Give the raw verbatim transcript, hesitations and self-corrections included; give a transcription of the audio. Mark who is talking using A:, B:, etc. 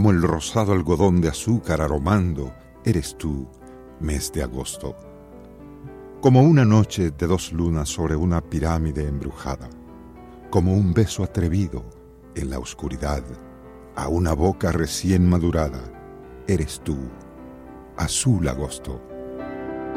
A: como el rosado algodón de azúcar aromando, eres tú, mes de agosto. Como una noche de dos lunas sobre una pirámide embrujada, como un beso atrevido en la oscuridad a una boca recién madurada, eres tú, azul agosto.